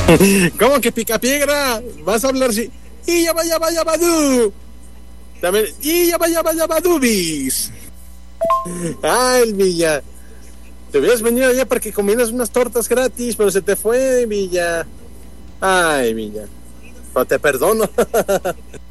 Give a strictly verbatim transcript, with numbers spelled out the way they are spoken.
¿Cómo que pica piedra? Vas a hablar si... Y ya vaya, vaya, badú. También... Y ya vaya, vaya, badubis. Ay, Villa. Te hubieras venido allá para que comieras unas tortas gratis, pero se te fue, Villa. Ay, Villa. Pero te perdono.